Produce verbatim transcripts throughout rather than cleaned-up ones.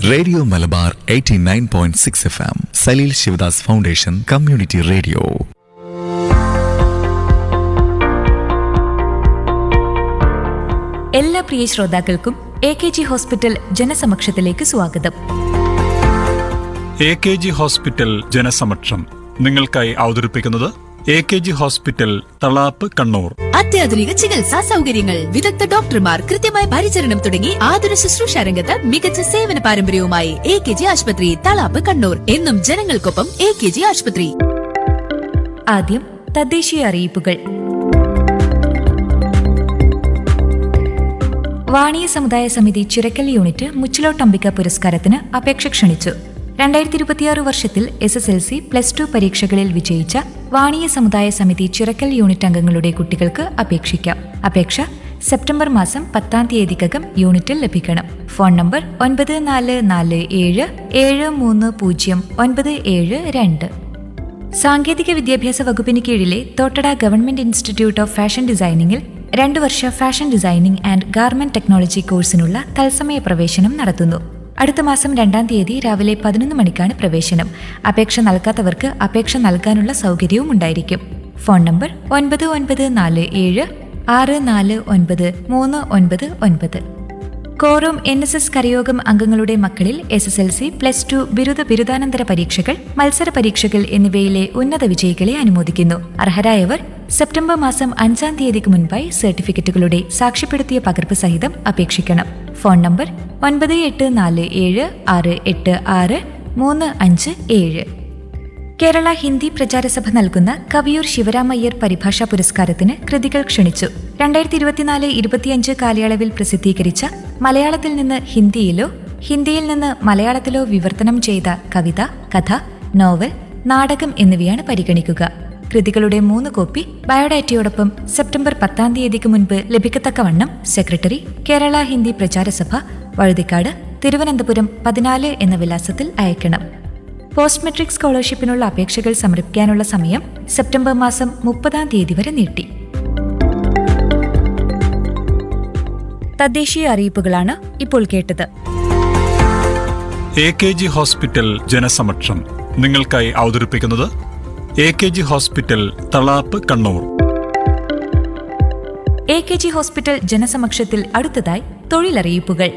Radio Malabar eighty nine point six F M Saleel Sivadas foundation community radio. എല്ലാ പ്രിയ ശ്രോതാക്കൾക്കും A K G hospital ജനസമക്ഷത്തിലേക്ക് സ്വാഗതം. A K G hospital ജനസമക്ഷം നിങ്ങൾക്കായി അവതരിപ്പിക്കുന്നത് A K G hospital Thalap Kannur. അത്യാധുനിക ചികിത്സാ സൗകര്യങ്ങൾ, വിദഗ്ധ ഡോക്ടർമാർ, കൃത്യമായ പരിചരണം തുടങ്ങി ആതുര ശുശ്രൂഷ രംഗത്ത് മികച്ച സേവന പാരമ്പര്യവുമായി എ കെ ജി ആശുപത്രി തളാപ്പ് കണ്ണൂർ. എന്നും ജനങ്ങൾക്കൊപ്പം എ കെ ജി ആശുപത്രി. ആദ്യം തദ്ദേശീയ അറിയിപ്പുകൾ. വാണിയ സമുദായ സമിതി ചിറക്കൽ യൂണിറ്റ് മുച്ചിലോട്ടംബിക പുരസ്കാരത്തിന് അപേക്ഷ ക്ഷണിച്ചു. രണ്ടായിരത്തി ഇരുപത്തിയാറ് വർഷത്തിൽ S S L C plus two പരീക്ഷകളിൽ വിജയിച്ച വാണിയ സമുദായ സമിതി ചിറക്കൽ യൂണിറ്റ് അംഗങ്ങളുടെ കുട്ടികൾക്ക് അപേക്ഷിക്കാം. അപേക്ഷ സെപ്റ്റംബർ മാസം പത്താം തീയതിക്കകം യൂണിറ്റിൽ ലഭിക്കണം. ഫോൺ നമ്പർ ഒൻപത് നാല് നാല് ഏഴ് ഏഴ് മൂന്ന് പൂജ്യം ഒൻപത് ഏഴ് രണ്ട്. സാങ്കേതിക വിദ്യാഭ്യാസ വകുപ്പിന് കീഴിലെ Thottada government institute of fashion ഡിസൈനിംഗിൽ രണ്ടു വർഷ fashion designing and garment technology കോഴ്സിനുള്ള തത്സമയ പ്രവേശനം നടത്തുന്നു. അടുത്ത മാസം രണ്ടാം തീയതി രാവിലെ പതിനൊന്ന് മണിക്കാണ് പ്രവേശനം. അപേക്ഷ നൽകാത്തവർക്ക് അപേക്ഷ നൽകാനുള്ള സൗകര്യവും ഉണ്ടായിരിക്കും. ഫോൺ നമ്പർ ഒൻപത് ഒൻപത് നാല് ഏഴ് ആറ് നാല് ഒൻപത് മൂന്ന് ഒൻപത് ഒൻപത്. കോറോം എൻ എസ് എസ് കരയോഗം അംഗങ്ങളുടെ മക്കളിൽ S S L C plus two ബിരുദ ബിരുദാനന്തര പരീക്ഷകൾ, മത്സര പരീക്ഷകൾ എന്നിവയിലെ ഉന്നത വിജയികളെ അനുമോദിക്കുന്നു. അർഹരായവർ സെപ്റ്റംബർ മാസം അഞ്ചാം തീയതിക്ക് മുൻപായി സർട്ടിഫിക്കറ്റുകളുടെ സാക്ഷ്യപ്പെടുത്തിയ പകർപ്പ് സഹിതം അപേക്ഷിക്കണം. ഫോൺ നമ്പർ ഒൻപത് എട്ട് നാല് ഏഴ് ആറ് എട്ട് ആറ് മൂന്ന് അഞ്ച് ഏഴ്. കേരള ഹിന്ദി പ്രചാരസഭ നൽകുന്ന കവിയൂർ ശിവരാമയ്യർ പരിഭാഷാ പുരസ്കാരത്തിന് കൃതികൾ ക്ഷണിച്ചു. രണ്ടായിരത്തി ഇരുപത്തിനാല് ഇരുപത്തിയഞ്ച് കാലയളവിൽ പ്രസിദ്ധീകരിച്ച മലയാളത്തിൽ നിന്ന് ഹിന്ദിയിലോ ഹിന്ദിയിൽ നിന്ന് മലയാളത്തിലോ വിവർത്തനം ചെയ്ത കവിത, കഥ, നോവൽ, നാടകം എന്നിവയാണ് പരിഗണിക്കുക. കൃതികളുടെ മൂന്ന് കോപ്പി ബയോഡാറ്റയോടൊപ്പം സെപ്റ്റംബർ പത്താം തീയതിക്ക് മുൻപ് ലഭിക്കത്തക്കവണ്ണം സെക്രട്ടറി, കേരള ഹിന്ദി പ്രചാരസഭ, വഴുതിക്കാട്, തിരുവനന്തപുരം പതിനാല് എന്ന വിലാസത്തിൽ അയക്കണം. പോസ്റ്റ് മെട്രിക് സ്കോളർഷിപ്പിനുള്ള അപേക്ഷകൾ സമർപ്പിക്കാനുള്ള സമയം സെപ്റ്റംബർ മാസം മുപ്പതാം തീയതി വരെ നീട്ടി. തദ്ദേശീയ അറിയിപ്പുകളാണ് ഇപ്പോൾ കേട്ടത്. എ കെ ജി ഹോസ്പിറ്റൽ ജനസമക്ഷം നിങ്ങൾക്കായി അവതരിപ്പിക്കുന്നത് A K G hospital Thalap Kannur. A K G hospital ജനസമക്ഷത്തിൽ അടുത്തതായി തൊഴിലറിയിപ്പുകൾ.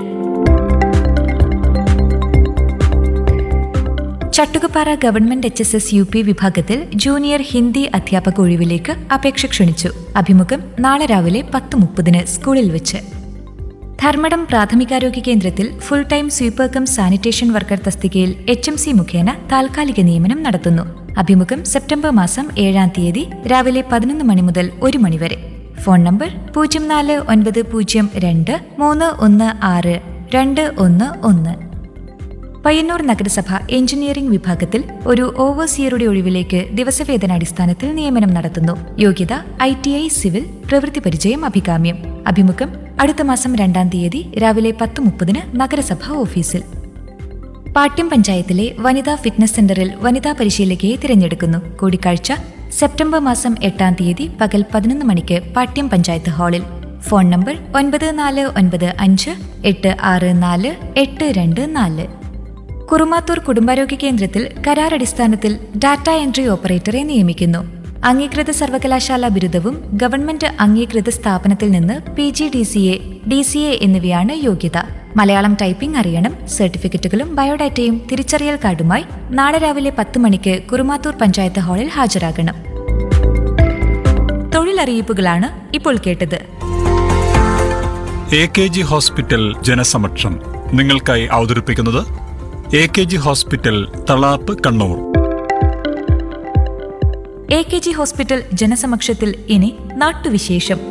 Chattukappara government H S S U P വിഭാഗത്തിൽ ജൂനിയർ ഹിന്ദി അധ്യാപക ഒഴിവിലേക്ക് അപേക്ഷ ക്ഷണിച്ചു. അഭിമുഖം നാളെ രാവിലെ പത്ത് മുപ്പതിന് സ്കൂളിൽ വെച്ച്. ധർമ്മടം പ്രാഥമികാരോഗ്യ കേന്ദ്രത്തിൽ full time sweeper come sanitation worker തസ്തികയിൽ എച്ച് എം സി മുഖേന താൽക്കാലിക നിയമനം നടത്തുന്നു. അഭിമുഖം സെപ്റ്റംബർ മാസം ഏഴാം തീയതി രാവിലെ പതിനൊന്ന് മണി മുതൽ ഒരു മണിവരെ. ഫോൺ നമ്പർ പൂജ്യം നാല് ഒൻപത് പൂജ്യം രണ്ട് മൂന്ന് ഒന്ന് ആറ് രണ്ട് ഒന്ന് ഒന്ന്. പയ്യന്നൂർ നഗരസഭ എഞ്ചിനീയറിംഗ് വിഭാഗത്തിൽ ഒരു ഓവർസിയറുടെ ഒഴിവിലേക്ക് ദിവസവേതനാടിസ്ഥാനത്തിൽ നിയമനം നടത്തുന്നു. യോഗ്യത ഐ ടി ഐ സിവിൽ, പ്രവൃത്തി പരിചയം അഭികാമ്യം. അഭിമുഖം അടുത്ത മാസം രണ്ടാം തീയതി രാവിലെ പത്ത് മുപ്പതിന് നഗരസഭ ഓഫീസിൽ. പാട്യം പഞ്ചായത്തിലെ വനിതാ ഫിറ്റ്നസ് സെന്ററിൽ വനിതാ പരിശീലകയെ തിരഞ്ഞെടുക്കുന്നു. കൂടിക്കാഴ്ച സെപ്റ്റംബർ മാസം എട്ടാം തീയതി പകൽ പതിനൊന്ന് മണിക്ക് പാട്യം പഞ്ചായത്ത് ഹാളിൽ. ഫോൺ നമ്പർ ഒൻപത് നാല് ഒൻപത് അഞ്ച് എട്ട് ആറ് നാല് എട്ട് രണ്ട് നാല്. കുറുമാത്തൂർ കുടുംബാരോഗ്യ കേന്ദ്രത്തിൽ കരാറടിസ്ഥാനത്തിൽ ഡാറ്റ എൻട്രി ഓപ്പറേറ്ററെ നിയമിക്കുന്നു. അംഗീകൃത സർവകലാശാല ബിരുദവും ഗവൺമെന്റ് അംഗീകൃത സ്ഥാപനത്തിൽ നിന്ന് P G D C A, D C A എന്നിവയാണ് യോഗ്യത. മലയാളം ടൈപ്പിംഗ് അറിയണം. സർട്ടിഫിക്കറ്റുകളും ബയോഡാറ്റയും തിരിച്ചറിയൽ കാർഡുമായി നാളെ രാവിലെ പത്ത് മണിക്ക് കുറുമാത്തൂർ പഞ്ചായത്ത് ഹാളിൽ ഹാജരാകണം. തൊഴിലറിയിപ്പുകളാണ് ഇപ്പോൾ കേട്ടത്. എ കെ ജി ഹോസ്പിറ്റൽ ജനസമക്ഷം നിങ്ങൾക്കായി അവതരിപ്പിക്കുന്നത് A K G hospital Thalap Kannur. A K G hospital ജനസമക്ഷത്തിൽ ഇനി നാട്ടുവിശേഷം.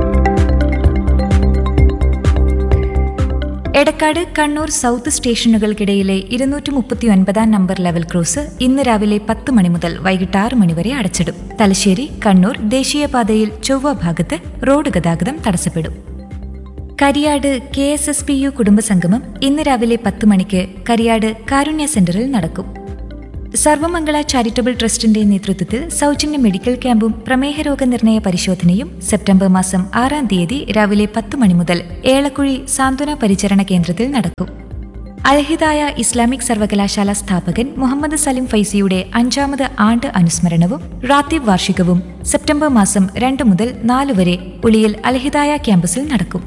എടക്കാട്, കണ്ണൂർ സൗത്ത് സ്റ്റേഷനുകൾക്കിടയിലെ ഇരുന്നൂറ്റി മുപ്പത്തി ഒൻപതാം നമ്പർ ലെവൽ ക്രോസ് ഇന്ന് രാവിലെ പത്ത് മണി മുതൽ വൈകിട്ട് ആറ് മണിവരെ അടച്ചിടും. തലശ്ശേരി, കണ്ണൂർ ദേശീയപാതയിൽ ചൊവ്വ ഭാഗത്ത് റോഡ് ഗതാഗതം തടസ്സപ്പെടും. Kariyad K S S P U കുടുംബസംഗമം ഇന്ന് രാവിലെ പത്ത് മണിക്ക് കരിയാട് കാരുണ്യ സെന്ററിൽ നടക്കും. സർവമംഗള ചാരിറ്റബിൾ ട്രസ്റ്റിന്റെ നേതൃത്വത്തിൽ സൗജന്യ മെഡിക്കൽ ക്യാമ്പും പ്രമേഹ രോഗനിർണയ പരിശോധനയും സെപ്റ്റംബർ മാസം ആറാം തീയതി രാവിലെ പത്ത് മണി മുതൽ ഏളക്കുഴി സാന്ത്വന പരിചരണ കേന്ദ്രത്തിൽ നടക്കും. അൽഹിദായ ഇസ്ലാമിക് സർവകലാശാല സ്ഥാപകൻ മുഹമ്മദ് സലിം ഫൈസിയുടെ അഞ്ചാമത് ആണ്ട് അനുസ്മരണവും റാത്തീബ് വാർഷികവും സെപ്റ്റംബർ മാസം രണ്ട് മുതൽ നാല് വരെ ഉളിയിൽ അൽഹിദായ ക്യാമ്പസിൽ നടക്കും.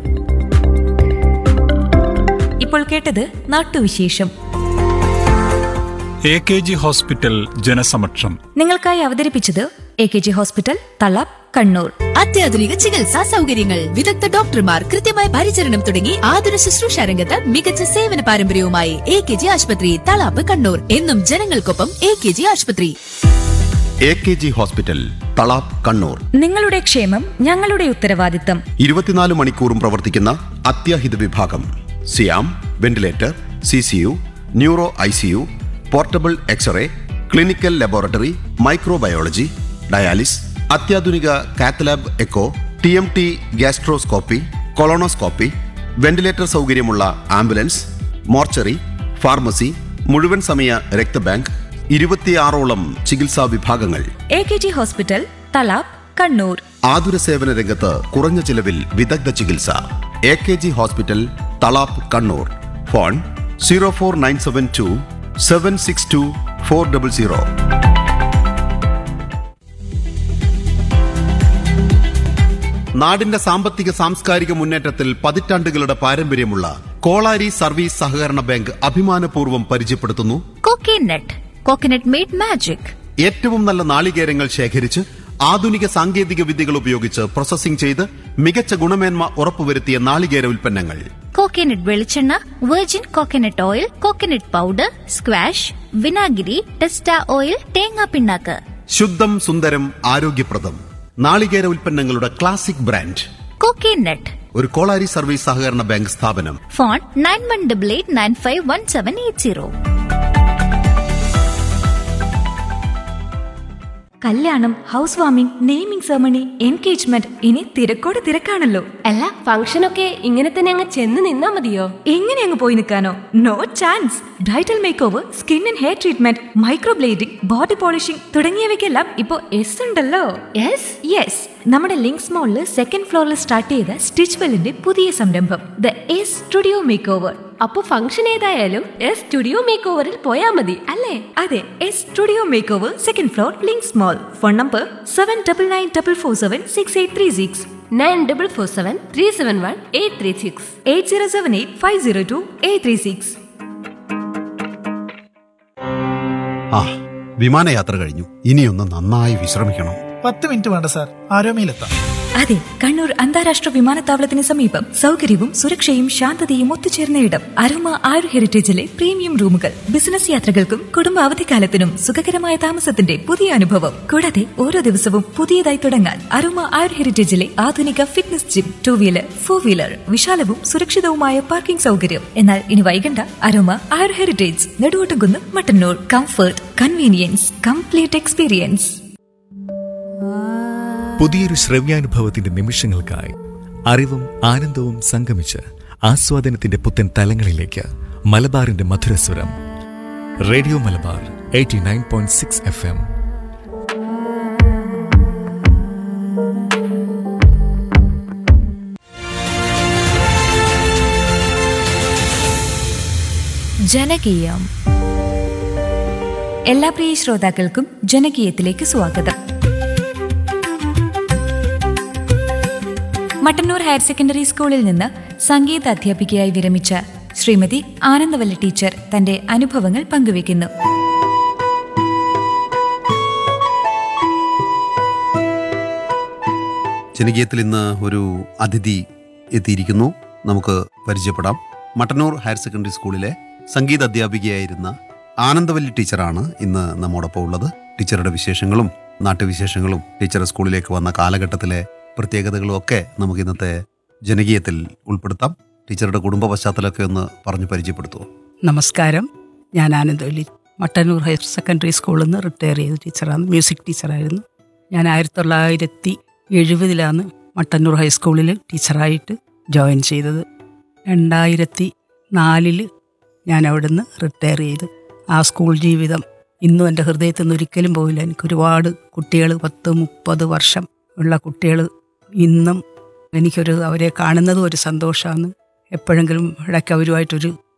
ഇപ്പോൾ കേട്ടത് നാട്ടുവിശേഷം. എ കെ ജി ഹോസ്പിറ്റൽ ജനസമക്ഷം നിങ്ങൾക്കായി അവതരിപ്പിച്ചത് A K G hospital Thalap Kannur. അത്യാധുനിക ചികിത്സാ സൗകര്യങ്ങൾ, വിദഗ്ധ ഡോക്ടർമാർ, കൃത്യമായ പരിചരണം തുടങ്ങി ആതുര ശുശ്രൂഷ രംഗത്ത് മികച്ച സേവന പാരമ്പര്യവുമായി എ കെ ജി ആശുപത്രി തളാപ്പ് കണ്ണൂർ. എന്നും ജനങ്ങൾക്കൊപ്പം എ കെ ജി ആശുപത്രി. A K G hospital Thalap Kannur. നിങ്ങളുടെ ക്ഷേമം ഞങ്ങളുടെ ഉത്തരവാദിത്തം. ഇരുപത്തിനാല് മണിക്കൂറും പ്രവർത്തിക്കുന്ന അത്യാഹിത വിഭാഗം, സിയാം, ventilator, C C U, neuro I C U, portable x-ray, clinical laboratory, microbiology, dialysis, അത്യാധുനിക cath lab echo, T M T, gastroscopy, colonoscopy, ventilator സൗകര്യമുള്ള ആംബുലൻസ്, മോർച്ചറി, ഫാർമസി, മുഴുവൻ സമയ രക്തബാങ്ക്, ഇരുപത്തിയാറോളം ചികിത്സാ വിഭാഗങ്ങൾ. A K G hospital Thalap Kannur. ആതുര സേവന രംഗത്ത് കുറഞ്ഞ ചിലവിൽ വിദഗ്ധ ചികിത്സ. A K G hospital Thalap Kannur. Phone zero four nine seven to seven six to four double zero. നാടിന്റെ സാമ്പത്തിക സാംസ്കാരിക മുന്നേറ്റത്തിൽ പതിറ്റാണ്ടുകളുടെ പാരമ്പര്യമുള്ള കോളാരി സർവീസ് സഹകരണ ബാങ്ക് അഭിമാനപൂർവ്വം പരിചയപ്പെടുത്തുന്നു കോക്കനട്ട്. Coconut made magic. ഏറ്റവും നല്ല നാളികേരങ്ങൾ ശേഖരിച്ച് ആധുനിക സാങ്കേതിക വിദ്യകൾ ഉപയോഗിച്ച് പ്രോസസ്സിംഗ് ചെയ്ത് മികച്ച ഗുണമേന്മ ഉറപ്പുവരുത്തിയ നാളികേര ഉൽപ്പന്നങ്ങൾ. കോക്കനട്ട് വെളിച്ചെണ്ണ, virgin coconut oil, coconut powder, squash, വിനാഗിരി, ടെസ്റ്റ ഓയിൽ, തേങ്ങാ പിണ്ണാക്ക്. ശുദ്ധം സുന്ദരം ആരോഗ്യപ്രദം നാളികേര ഉൽപ്പന്നങ്ങളുടെ ക്ലാസിക് ബ്രാൻഡ് കോക്കനട്ട്. ഒരു കോളാരി സർവീസ് സഹകരണ ബാങ്ക് സ്ഥാപനം. Phone nine one double eight nine five one seven eight zero. കല്യാണം, house warming, naming ceremony, engagement, ഇനി തിരക്കോട് തിരക്കാണല്ലോ. അല്ല, ഫംഗ്ഷനൊക്കെ ഇങ്ങനെ തന്നെ അങ്ങ് ചെന്ന് നിന്നാ മതിയോ? എങ്ങനെ അങ്ങ് പോയി നിൽക്കാനോ? No chance. Bridal make over, skin and hair treatment, microblading, body polishing തുടങ്ങിയവയ്ക്കെല്ലാം ഇപ്പോ എസ് ഉണ്ടല്ലോ. യെസ് യെസ് നമ്മുടെ ലിങ്ക്സ് മോളില് സെക്കൻഡ് ഫ്ലോറിൽ സ്റ്റാർട്ട് ചെയ്ത സ്റ്റിച്ച് വെല്ലിന്റെ പുതിയ സംരംഭം the S studio make over. അപ്പൊ ഫംഗ്ഷൻ ഏതായാലും എസ് സ്റ്റുഡിയോ മേക്ക് ഓവറിൽ പോയാ മതി അല്ലേ? അതെ, S studio make over, second floor, links mall. Phone number seven double nine double four seven six eight three six nine double four seven three seven one eight three six eight zero seven eight five zero to eight three six. ആ വിമാനയാത്ര കഴിഞ്ഞു. ഇനിയൊന്ന് നന്നായി വിശ്രമിക്കണം. പത്ത് minute വേണ്ട sir, ആരോമയിലെത്താം. അതെ, കണ്ണൂർ അന്താരാഷ്ട്ര വിമാനത്താവളത്തിന് സമീപം സൗകര്യവും സുരക്ഷയും ശാന്തതയും ഒത്തുചേർന്ന ഇടം അരോമ ആയുർ ഹെറിറ്റേജിലെ പ്രീമിയം റൂമുകൾ. ബിസിനസ് യാത്രകൾക്കും കുടുംബ അവധിക്കാലത്തിനും സുഖകരമായ താമസത്തിന്റെ പുതിയ അനുഭവം. കൂടാതെ ഓരോ ദിവസവും പുതിയതായി തുടങ്ങാൻ അരോമ ആയുർ ഹെറിറ്റേജിലെ ആധുനിക fitness gym, two wheeler, four wheeler, വിശാലവും സുരക്ഷിതവുമായ parking സൗകര്യം. എന്നാൽ ഇനി വൈകണ്ട. അരോമ ആയുർ heritage, Neduvottumkunnu, Mattannur. Comfort, convenience, complete experience. പുതിയൊരു ശ്രവ്യാനുഭവത്തിന്റെ നിമിഷങ്ങൾക്കായി അറിവും ആനന്ദവും സംഗമിച്ച് ആസ്വാദനത്തിന്റെ പുത്തൻ തലങ്ങളിലേക്ക് മലബാറിന്റെ മധുരസ്വരം. Radio Malabar eighty nine point six F M. ജനകീയം. എല്ലാ പ്രിയ ശ്രോതാക്കൾക്കും ജനകീയത്തിലേക്ക് സ്വാഗതം. മട്ടന്നൂർ ഹയർ സെക്കൻഡറി സ്കൂളിൽ നിന്ന് സംഗീത അധ്യാപികയായി വിരമിച്ച ശ്രീമതി ആനന്ദവല്ലി ടീച്ചർ തന്റെ അനുഭവങ്ങൾ പങ്കുവയ്ക്കുന്നു. ജനകീയത്തിൽ ഇന്ന് ഒരു അതിഥി എത്തിയിരിക്കുന്നു. നമുക്ക് പരിചയപ്പെടാം. മട്ടന്നൂർ ഹയർ സെക്കൻഡറി സ്കൂളിലെ സംഗീത അധ്യാപികയായിരുന്ന ആനന്ദവല്ലി ടീച്ചറാണ് ഇന്ന് നമ്മോടൊപ്പം ഉള്ളത്. ടീച്ചറുടെ വിശേഷങ്ങളും നാട്ടുവിശേഷങ്ങളും ടീച്ചർ സ്കൂളിലേക്ക് വന്ന കാലഘട്ടത്തിലെ പ്രത്യേകതകളും ഒക്കെ നമുക്ക് ഇന്നത്തെ ജനകീയത്തിൽ ഉൾപ്പെടുത്താം. ടീച്ചറുടെ കുടുംബ പശ്ചാത്തലമൊക്കെ ഒന്ന് പറഞ്ഞു പരിചയപ്പെടുത്തുമോ? നമസ്കാരം, ഞാൻ ആനന്ദവല്ലി. മട്ടന്നൂർ ഹയർ സെക്കൻഡറി സ്കൂളിൽ നിന്ന് റിട്ടയർ ചെയ്ത ടീച്ചറാണ്. മ്യൂസിക് ടീച്ചറായിരുന്നു. ഞാൻ ആയിരത്തി തൊള്ളായിരത്തി എഴുപതിലാണ് മട്ടന്നൂർ ഹൈസ്കൂളിൽ ടീച്ചറായിട്ട് ജോയിൻ ചെയ്തത്. രണ്ടായിരത്തി നാലിൽ ഞാൻ അവിടുന്ന് റിട്ടയർ ചെയ്ത്. ആ സ്കൂൾ ജീവിതം ഇന്നും എൻ്റെ ഹൃദയത്തിൽ നിന്ന് ഒരിക്കലും പോയില്ല. എനിക്ക് ഒരുപാട് കുട്ടികൾ, പത്ത് മുപ്പത് വർഷം ഉള്ള കുട്ടികൾ ഇന്നും എനിക്കൊരു അവരെ കാണുന്നതും ഒരു സന്തോഷമാണ്. എപ്പോഴെങ്കിലും ഇടയ്ക്ക് അവരുമായിട്ടൊരു